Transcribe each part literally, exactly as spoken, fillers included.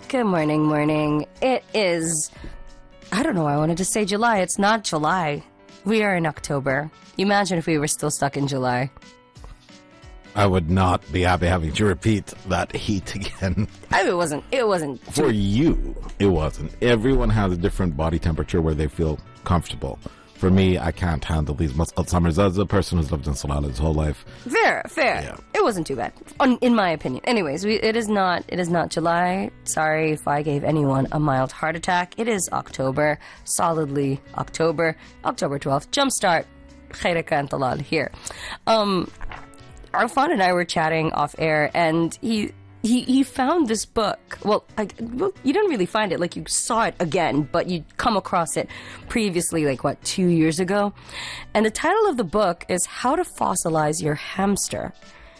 Good morning, morning. It is, I don't know why I wanted to say July. It's not July. We are in October. Imagine if we were still stuck in July. I would not be happy having to repeat that heat again. I mean, it wasn't, it wasn't. For you, it wasn't. Everyone has a different body temperature where they feel comfortable. For me, I can't handle these muscle summers. As a person who's lived in Salalah his whole life. Fair, fair. Yeah. It wasn't too bad, on, in my opinion. Anyways, we, it is not. It is not July. Sorry if I gave anyone a mild heart attack. It is October, solidly October, October twelfth. Jumpstart, Khairaka and Talal here. Um, Arfan and I were chatting off air, and he. He he found this book. Well, I, well, you didn't really find it. Like, you saw it again, but you'd come across it previously, like, what, two years ago? And the title of the book is How to Fossilize Your Hamster.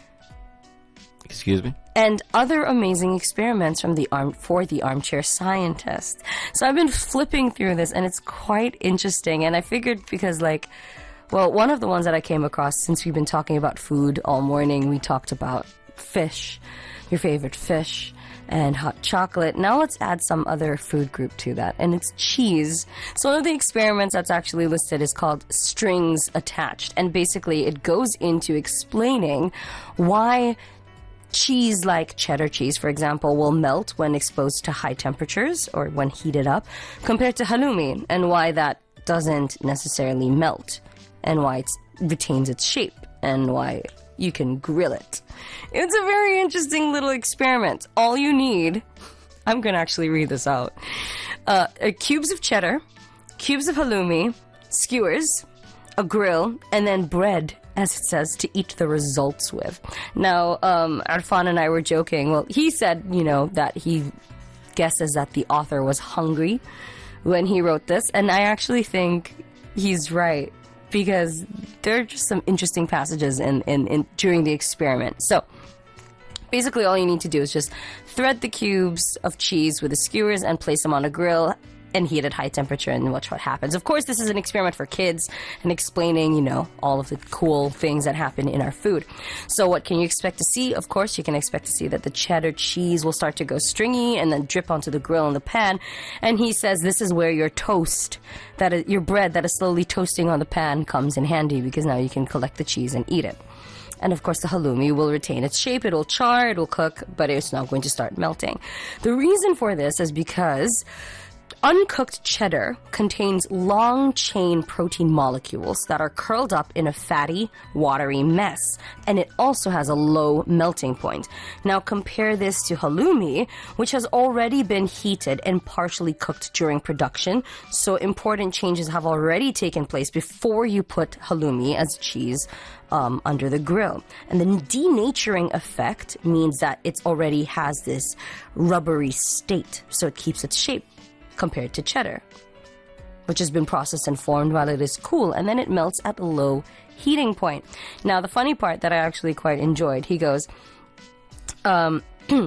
Excuse me? And other amazing experiments from the arm for the armchair scientist. So I've been flipping through this, and it's quite interesting. And I figured because, like, well, one of the ones that I came across, since we've been talking about food all morning, we talked about fish. Your favorite fish, and hot chocolate. Now let's add some other food group to that, and it's cheese. So one of the experiments that's actually listed is called Strings Attached, and basically it goes into explaining why cheese like cheddar cheese, for example, will melt when exposed to high temperatures or when heated up, compared to halloumi, and why that doesn't necessarily melt, and why it retains its shape, and why you can grill it. It's a very interesting little experiment. All you need, I'm going to actually read this out, uh, cubes of cheddar, cubes of halloumi, skewers, a grill, and then bread, as it says, to eat the results with. Now, um, Arfan and I were joking. Well, he said, you know, that he guesses that the author was hungry when he wrote this, and I actually think he's right, because there are just some interesting passages in, in, in during the experiment. So basically all you need to do is just thread the cubes of cheese with the skewers and place them on a grill and heat at high temperature and watch what happens. Of course, this is an experiment for kids and explaining, you know, all of the cool things that happen in our food. So what can you expect to see? Of course, you can expect to see that the cheddar cheese will start to go stringy and then drip onto the grill in the pan. And he says this is where your toast, that is, your bread that is slowly toasting on the pan comes in handy, because now you can collect the cheese and eat it. And of course, the halloumi will retain its shape. It will char, it will cook, but it's not going to start melting. The reason for this is because uncooked cheddar contains long-chain protein molecules that are curled up in a fatty, watery mess, and it also has a low melting point. Now compare this to halloumi, which has already been heated and partially cooked during production, so important changes have already taken place before you put halloumi as cheese um, under the grill. And the denaturing effect means that it already has this rubbery state, so it keeps its shape, compared to cheddar, which has been processed and formed while it is cool, and then it melts at a low heating point. Now, the funny part that I actually quite enjoyed, he goes, um,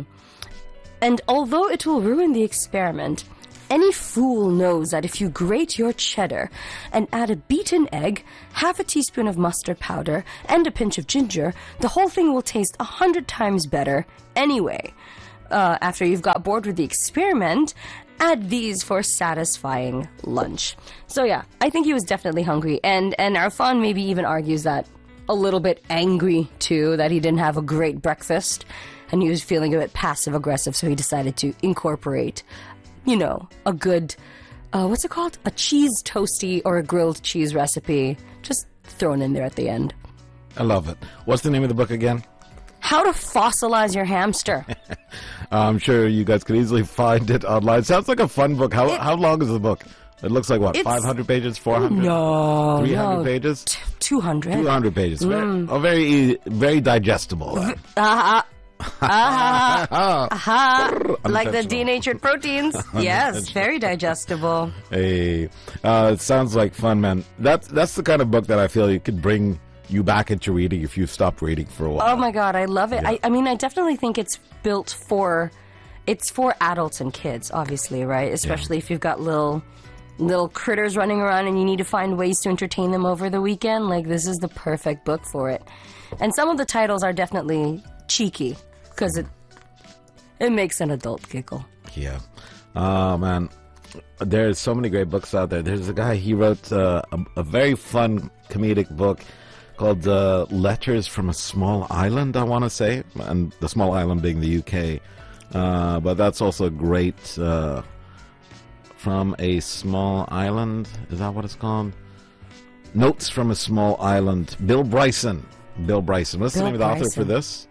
and although it will ruin the experiment, any fool knows that if you grate your cheddar and add a beaten egg, half a teaspoon of mustard powder, and a pinch of ginger, the whole thing will taste a hundred times better anyway. Uh, after you've got bored with the experiment, add these for satisfying lunch. So yeah, I think he was definitely hungry, and and Arfan maybe even argues that a little bit angry too, that he didn't have a great breakfast and he was feeling a bit passive aggressive, so he decided to incorporate, you know, a good uh, what's it called? A cheese toasty or a grilled cheese recipe, just thrown in there at the end. I love it. What's the name of the book again? How to Fossilize Your Hamster. I'm sure you guys could easily find it online. Sounds like a fun book. How It- how long is the book? It looks like, what, It's- five hundred pages, four hundred? No, three hundred no. pages? T- two hundred. two hundred pages. Very, Mm. oh, very, ea- very digestible. Uh, Ah, ah, ah, ah, like the Unintentional. denatured proteins. Yes, very digestible. Hey, uh, it sounds like fun, man. That's that's the kind of book that I feel you could bring you back into reading if you stopped reading for a while. Oh my god, I love it. Yeah. I, I mean, I definitely think it's built for, it's for adults and kids, obviously, right? Especially if you've got little, little critters running around and you need to find ways to entertain them over the weekend. Like, this is the perfect book for it. And some of the titles are definitely cheeky, because it, it makes an adult giggle. Yeah. Oh, man. There's so many great books out there. There's a guy, he wrote uh, a, a very fun comedic book called uh, Letters from a Small Island, I want to say. And the small island being the U K. Uh, but that's also great. Uh, from a Small Island. Is that what it's called? Notes from a Small Island. Bill Bryson. Bill Bryson. What's Bill the name of the author Bryson. for this?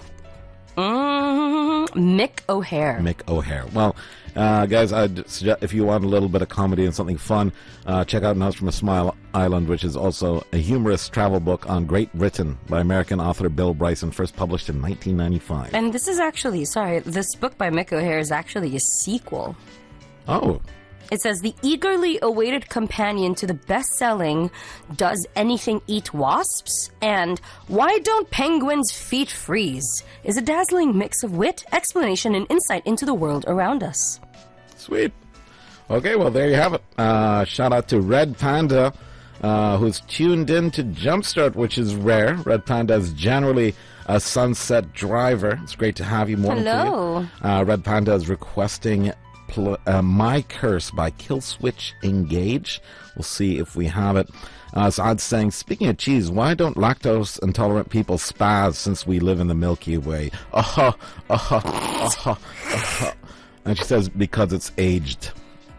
Mm, Mick O'Hare. Mick O'Hare. Well, uh, guys, I'd suggest if you want a little bit of comedy and something fun, uh, check out Notes from a Small Island, which is also a humorous travel book on Great Britain by American author Bill Bryson, first published in nineteen ninety-five. And this is actually, sorry, this book by Mick O'Hare is actually a sequel. Oh. It says, the eagerly awaited companion to the best-selling Does Anything Eat Wasps? And Why Don't Penguins' Feet Freeze? Is a dazzling mix of wit, explanation, and insight into the world around us. Sweet. Okay, well, there you have it. Uh, shout out to Red Panda, uh, who's tuned in to Jumpstart, which is rare. Red Panda is generally a Sunset driver. It's great to have you. Morning Hello. to you. Uh, Red Panda is requesting pl- uh, My Curse by Killswitch Engage. We'll see if we have it. Uh, so I'm saying, speaking of cheese, why don't lactose intolerant people spaz since we live in the Milky Way? Uh-huh, uh-huh, uh-huh, uh-huh. And she says, because it's aged.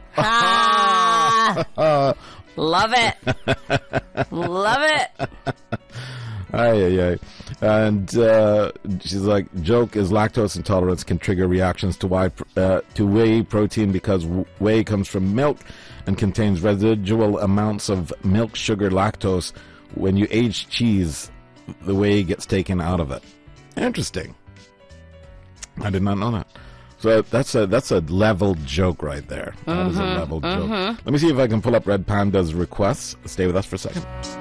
Ah, love it. Love it. Ay, ay, ay. And uh, she's like, joke is lactose intolerance can trigger reactions to whey, uh, to whey protein because whey comes from milk and contains residual amounts of milk, sugar, lactose. When you age cheese, the whey gets taken out of it. Interesting. I did not know that. So that's a that's a level joke right there. That is a level joke. Let me see if I can pull up Red Panda's requests. Stay with us for a second.